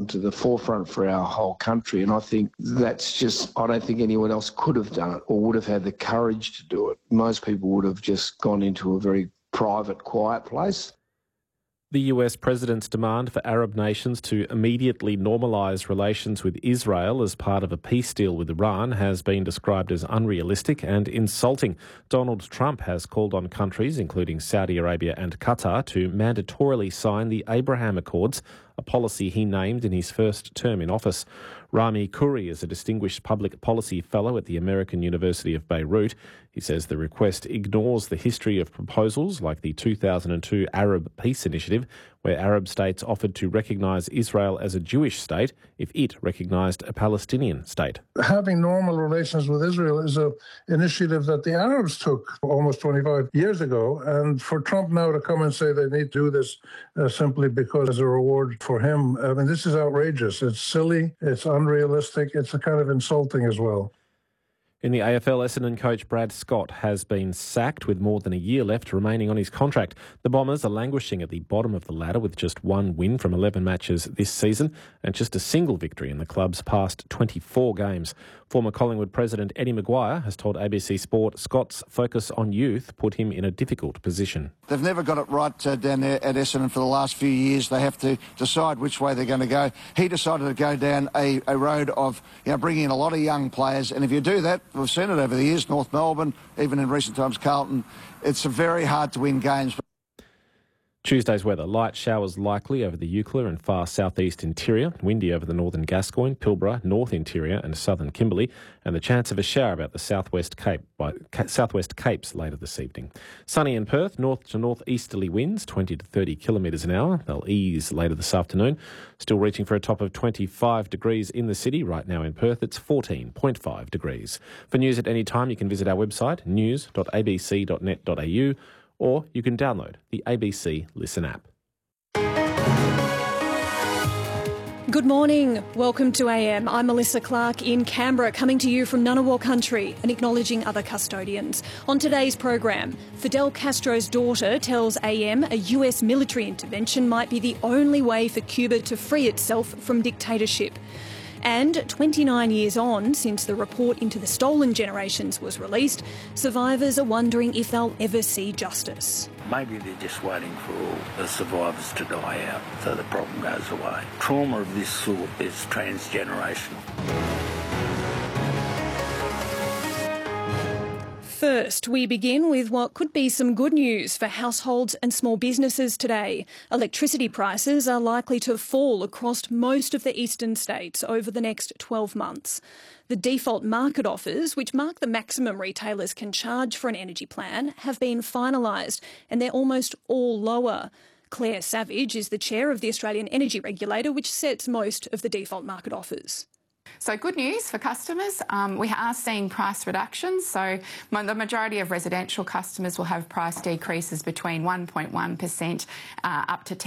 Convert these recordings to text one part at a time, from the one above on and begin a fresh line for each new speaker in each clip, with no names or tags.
to the forefront for our whole country. And I think that's just, I don't think anyone else could have done it or would have had the courage to do it. Most people would have just gone into a very private, quiet place.
The US president's demand for Arab nations to immediately normalise relations with Israel as part of a peace deal with Iran has been described as unrealistic and insulting. Donald Trump has called on countries, including Saudi Arabia and Qatar, to mandatorily sign the Abraham Accords, a policy he named in his first term in office. Rami Khouri is a distinguished public policy fellow at the American University of Beirut. He says the request ignores the history of proposals like the 2002 Arab Peace Initiative, where Arab states offered to recognise Israel as a Jewish state if it recognised a Palestinian state.
Having normal relations with Israel is an initiative that the Arabs took almost 25 years ago. And for Trump now to come and say they need to do this simply because as a reward for him, I mean, this is outrageous. It's silly, it's unrealistic, it's a kind of insulting as well.
In the AFL, Essendon coach Brad Scott has been sacked with more than a year left remaining on his contract. The Bombers are languishing at the bottom of the ladder with just one win from 11 matches this season and just a single victory in the club's past 24 games. Former Collingwood president Eddie Maguire has told ABC Sport Scott's focus on youth put him in a difficult position.
They've never got it right down there at Essendon for the last few years. They have to decide which way they're going to go. He decided to go down a road of bringing in a lot of young players, and if you do that, we've seen it over the years, North Melbourne, even in recent times Carlton, it's very hard to win games.
Tuesday's weather. Light showers likely over the Eucla and far southeast interior, windy over the northern Gascoyne, Pilbara, north interior and southern Kimberley, and the chance of a shower about the southwest Capes later this evening. Sunny in Perth, north to northeasterly winds, 20 to 30 kilometres an hour. They'll ease later this afternoon. Still reaching for a top of 25 degrees in the city. Right now in Perth, it's 14.5 degrees. For news at any time, you can visit our website, news.abc.net.au, or you can download the ABC Listen app.
Good morning. Welcome to AM. I'm Melissa Clark in Canberra, coming to you from Ngunnawal country and acknowledging other custodians. On today's program, Fidel Castro's daughter tells AM a US military intervention might be the only way for Cuba to free itself from dictatorship. And 29 years on since the report into the stolen generations was released, survivors are wondering if they'll ever see justice.
Maybe they're just waiting for all the survivors to die out so the problem goes away. Trauma of this sort is transgenerational.
First, we begin with what could be some good news for households and small businesses today. Electricity prices are likely to fall across most of the eastern states over the next 12 months. The default market offers, which mark the maximum retailers can charge for an energy plan, have been finalised and they're almost all lower. Claire Savage is the chair of the Australian Energy Regulator, which sets most of the default market offers.
So good news for customers. We are seeing price reductions. So the majority of residential customers will have price decreases between 1.1% up to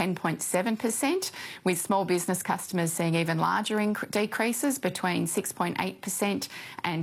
10.7%, with small business customers seeing even larger decreases between 6.8% and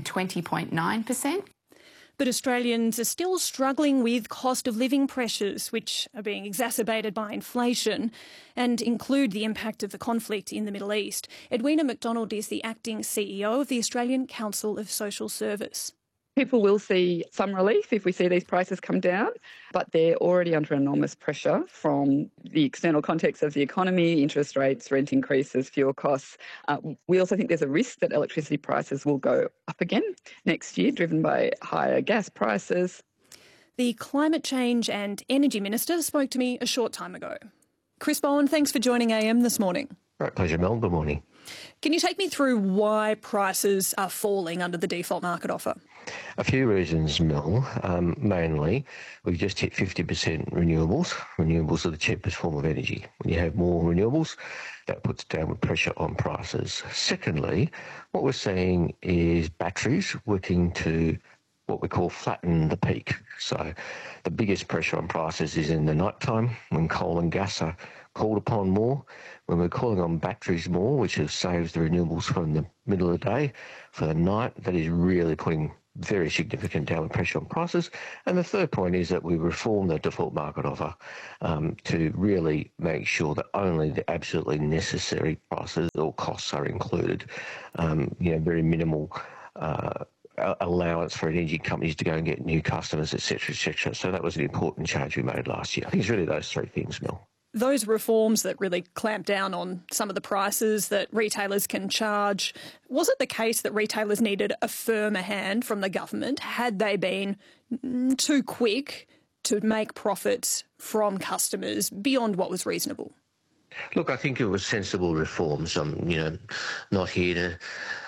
20.9%.
But Australians are still struggling with cost of living pressures, which are being exacerbated by inflation and include the impact of the conflict in the Middle East. Edwina McDonald is the acting CEO of the Australian Council of Social Service.
People will see some relief if we see these prices come down, but they're already under enormous pressure from the external context of the economy, interest rates, rent increases, fuel costs. We also think there's a risk that electricity prices will go up again next year, driven by higher gas prices.
The Climate Change and Energy Minister spoke to me a short time ago. Chris Bowen, thanks for joining AM this morning.
Right, pleasure, Mel. Good morning.
Can you take me through why prices are falling under the default market offer?
A few reasons, Mel. Mainly, we've just hit 50% renewables. Renewables are the cheapest form of energy. When you have more renewables, that puts downward pressure on prices. Secondly, what we're seeing is batteries working to what we call flatten the peak. So the biggest pressure on prices is in the night time when coal and gas are called upon more. When we're calling on batteries more, which saves the renewables from the middle of the day, for the night, that is really putting very significant downward pressure on prices. And the third point is that we reform the default market offer to really make sure that only the absolutely necessary prices or costs are included. Very minimal allowance for energy companies to go and get new customers, et cetera, So that was an important change we made last year. I think it's really those three things, Mel.
Those reforms that really clamp down on some of the prices that retailers can charge, was it the case that retailers needed a firmer hand from the government? Had they been too quick to make profits from customers beyond what was reasonable?
Look, I think it was sensible reforms. I'm, not here to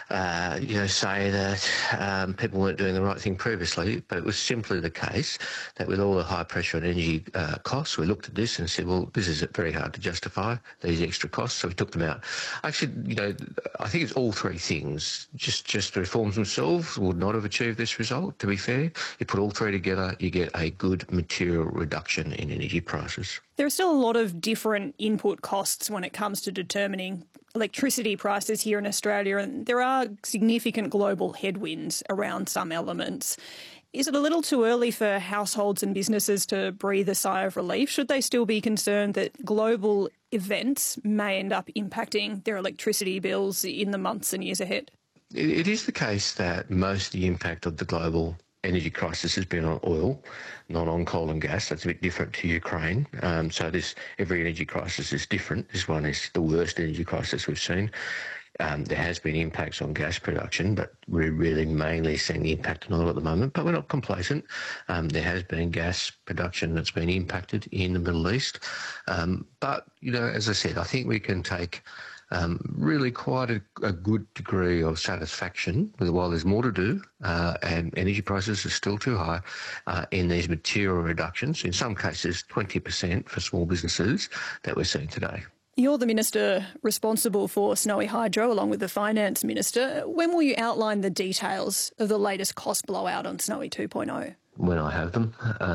say that people weren't doing the right thing previously, but it was simply the case that with all the high pressure on energy costs, we looked at this and said, well, this is very hard to justify, these extra costs, so we took them out. Actually, I think it's all three things. Just the reforms themselves would not have achieved this result, to be fair. You put all three together, you get a good material reduction in energy prices.
There are still a lot of different input costs when it comes to determining electricity prices here in Australia, and there are significant global headwinds around some elements. Is it a little too early for households and businesses to breathe a sigh of relief? Should they still be concerned that global events may end up impacting their electricity bills in the months and years ahead?
It is the case that most of the impact of the global energy crisis has been on oil, not on coal and gas. That's a bit different to Ukraine. So every energy crisis is different. This one is the worst energy crisis we've seen. There has been impacts on gas production, but we're really mainly seeing the impact on oil at the moment. But we're not complacent. There has been gas production that's been impacted in the Middle East. But, as I said, I think we can take really quite a good degree of satisfaction while there's more to do and energy prices are still too high in these material reductions, in some cases 20% for small businesses that we're seeing today.
You're the Minister responsible for Snowy Hydro along with the Finance Minister. When will you outline the details of the latest cost blowout on Snowy 2.0?
When I have them.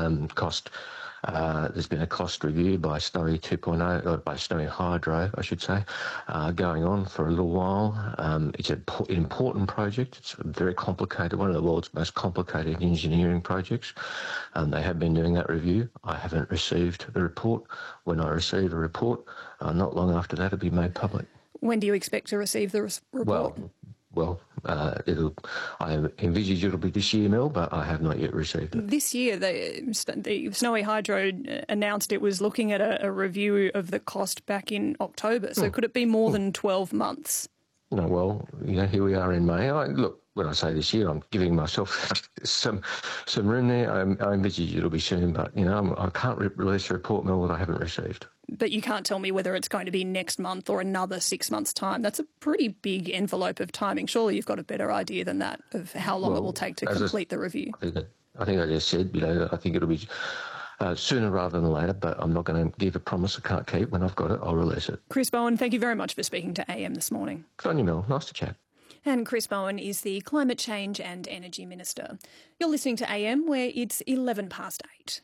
There's been a cost review by Snowy 2.0, or by Snowy Hydro, I should say, going on for a little while. It's an important project. It's very complicated, one of the world's most complicated engineering projects. They have been doing that review. I haven't received the report. When I receive a report, not long after that, it'll be made public.
When do you expect to receive the report?
Well, I envisage it'll be this year, Mel, but I have not yet received it.
This year, the Snowy Hydro announced it was looking at a review of the cost back in October. So could it be more than 12 months?
No, well, here we are in May. Look, when I say this year, I'm giving myself some room there. I envisage it'll be soon, but, I can't release a report, Mel, that I haven't received.
But you can't tell me whether it's going to be next month or another 6 months' time. That's a pretty big envelope of timing. Surely you've got a better idea than that of how long it will take to complete the review.
I think I just said, I think it'll be sooner rather than later, but I'm not going to give a promise I can't keep. When I've got it, I'll release it.
Chris Bowen, thank you very much for speaking to AM this morning.
Good on you, Mel. Nice to chat.
And Chris Bowen is the Climate Change and Energy Minister. You're listening to AM, where it's 8:11.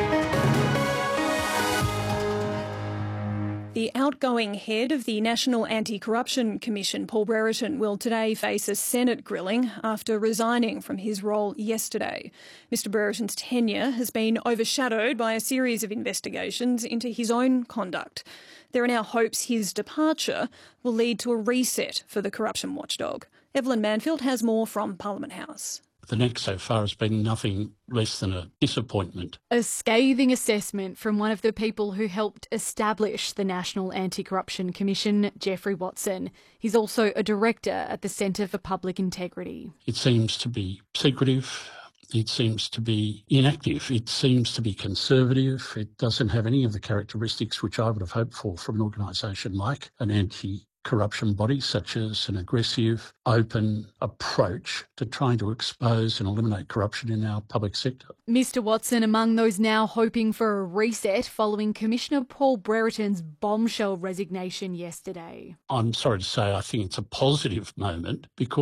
The outgoing head of the National Anti-Corruption Commission, Paul Brereton, will today face a Senate grilling after resigning from his role yesterday. Mr Brereton's tenure has been overshadowed by a series of investigations into his own conduct. There are now hopes his departure will lead to a reset for the corruption watchdog. Evelyn Manfield has more from Parliament House.
The next so far has been nothing less than a disappointment.
A scathing assessment from one of the people who helped establish the National Anti-Corruption Commission, Geoffrey Watson. He's also a director at the Centre for Public Integrity.
It seems to be secretive. It seems to be inactive. It seems to be conservative. It doesn't have any of the characteristics which I would have hoped for from an organisation like an anti-corruption body, such as an aggressive, open approach to trying to expose and eliminate corruption in our public sector.
Mr Watson among those now hoping for a reset following Commissioner Paul Brereton's bombshell resignation yesterday.
I'm sorry to say I think it's a positive moment because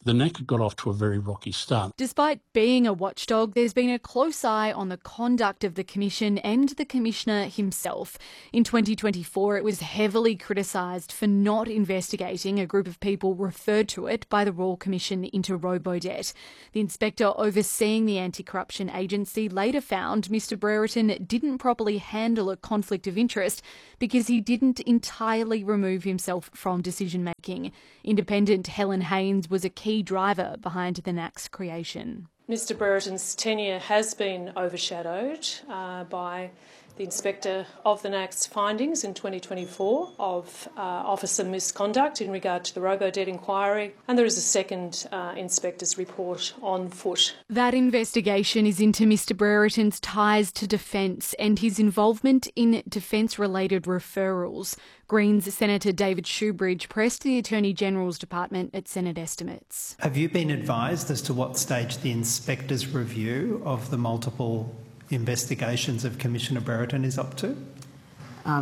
The NAC got off to a very rocky start.
Despite being a watchdog, there's been a close eye on the conduct of the Commission and the Commissioner himself. In 2024, it was heavily criticised for not investigating a group of people referred to it by the Royal Commission into robo-debt. The inspector overseeing the anti-corruption agency later found Mr Brereton didn't properly handle a conflict of interest because he didn't entirely remove himself from decision-making. Independent Helen Haynes was a key driver behind the NAC's creation.
Mr Brereton's tenure has been overshadowed by the Inspector of the NAC's findings in 2024 of officer misconduct in regard to the robo-debt inquiry, and there is a second Inspector's report on foot.
That investigation is into Mr Brereton's ties to Defence and his involvement in Defence-related referrals. Greens Senator David Shoebridge pressed the Attorney-General's Department at Senate estimates.
Have you been advised as to what stage the Inspector's review of the multiple investigations of Commissioner Brereton is up to?
I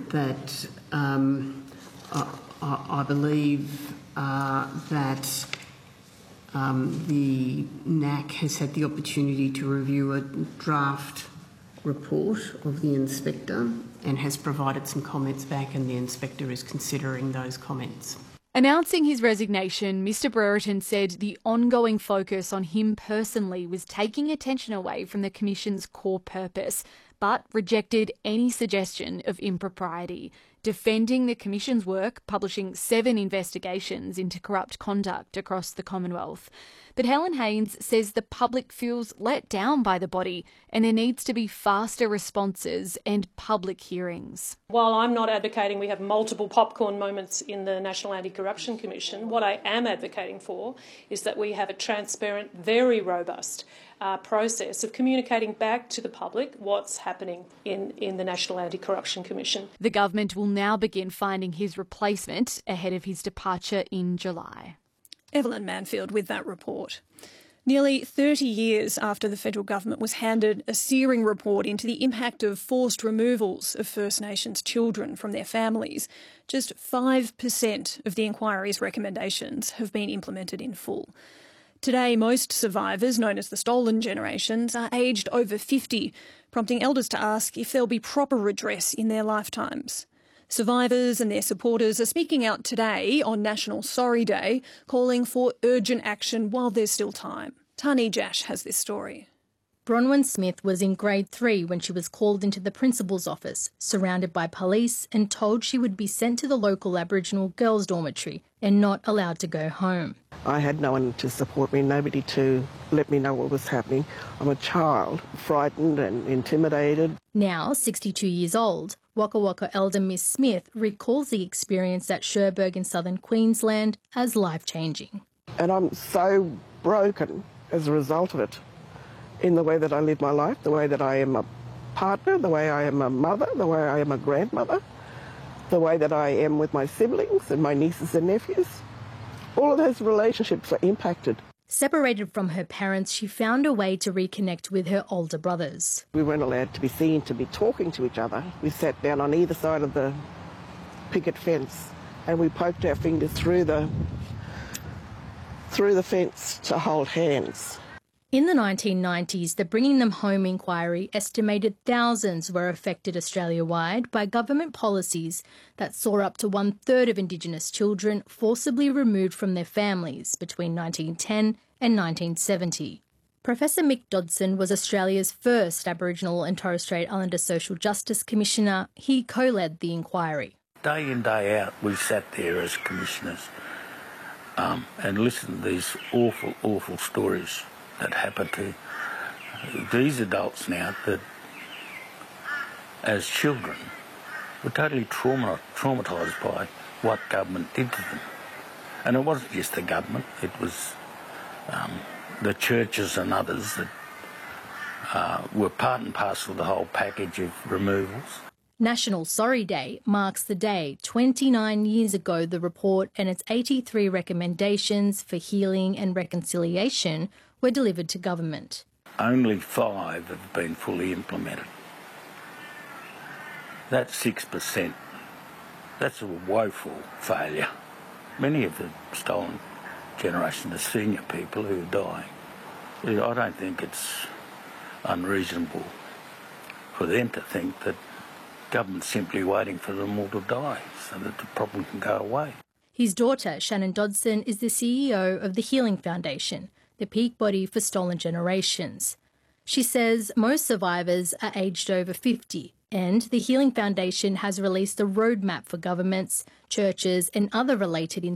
believe that the NAC has had the opportunity to review a draft report of the Inspector and has provided some comments back, and the Inspector is considering those comments.
Announcing his resignation, Mr Brereton said the ongoing focus on him personally was taking attention away from the Commission's core purpose, but rejected any suggestion of impropriety, defending the Commission's work, publishing 7 investigations into corrupt conduct across the Commonwealth. But Helen Haynes says the public feels let down by the body and there needs to be faster responses and public hearings.
While I'm not advocating we have multiple popcorn moments in the National Anti-Corruption Commission, what I am advocating for is that we have a transparent, very robust process of communicating back to the public what's happening in the National Anti-Corruption Commission.
The government will now begin finding his replacement ahead of his departure in July.
Evelyn Manfield with that report. Nearly 30 years after the federal government was handed a searing report into the impact of forced removals of First Nations children from their families, just 5% of the inquiry's recommendations have been implemented in full. Today, most survivors, known as the stolen generations, are aged over 50, prompting elders to ask if there'll be proper redress in their lifetimes. Survivors and their supporters are speaking out today on National Sorry Day, calling for urgent action while there's still time. Tani Jash has this story.
Bronwyn Smith was in grade 3 when she was called into the principal's office, surrounded by police and told she would be sent to the local Aboriginal girls' dormitory and not allowed to go home.
I had no one to support me, nobody to let me know what was happening. I'm a child, frightened and intimidated.
Now, 62 years old, Waka Waka elder Miss Smith recalls the experience at Cherbourg in southern Queensland as life-changing.
And I'm so broken as a result of it, in the way that I live my life, the way that I am a partner, the way I am a mother, the way I am a grandmother, the way that I am with my siblings and my nieces and nephews. All of those relationships are impacted.
Separated from her parents, she found a way to reconnect with her older brothers.
We weren't allowed to be seen to be talking to each other. We sat down on either side of the picket fence and we poked our fingers through the fence to hold hands.
In the 1990s, the Bringing Them Home inquiry estimated thousands were affected Australia-wide by government policies that saw up to 1/3 of Indigenous children forcibly removed from their families between 1910 and 1970. Professor Mick Dodson was Australia's first Aboriginal and Torres Strait Islander Social Justice Commissioner. He co-led the inquiry.
Day in, day out, we sat there as commissioners and listened to these awful, awful stories that happened to these adults now that, as children, were totally traumatised by what government did to them. And it wasn't just the government, it was the churches and others that were part and parcel of the whole package of removals.
National Sorry Day marks the day 29 years ago the report and its 83 recommendations for healing and reconciliation were delivered to government.
Only 5 have been fully implemented. That's 6%. That's a woeful failure. Many of the stolen generation, the senior people who are dying. I don't think it's unreasonable for them to think that government's simply waiting for them all to die so that the problem can go away.
His daughter, Shannon Dodson, is the CEO of the Healing Foundation, the peak body for stolen generations. She says most survivors are aged over 50, and the Healing Foundation has released a roadmap for governments, churches and other related